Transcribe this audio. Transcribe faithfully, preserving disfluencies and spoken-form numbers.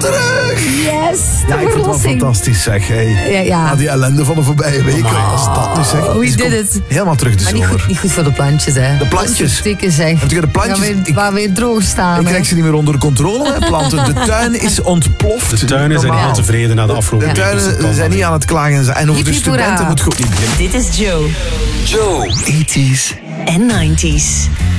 terug! Yes, de Ja, ik vind het wel verlossing. fantastisch, zeg. Hey. Ja, ja. Na die ellende van de voorbije weken. Wat is dat nu, zeg? Oh, wie Dus did komt it? Helemaal terug de Maar niet zomer. goed, niet goed voor de plantjes, hè. De plantjes? Stikken, zeg. Heb je de plantjes? Gaan weer, Ik- waar weer droog staan, Ik hè. krijg ze niet meer onder controle, hè, planten. De tuin is ontploft. De tuinen zijn Normaal. heel tevreden na de afgelopen De weken, dus dat tuinen kan zijn wel niet aan het klagen. En over de Hippie hoera. studenten moet goed niet beginnen. Dit is Joe Joe. eighties en nineties.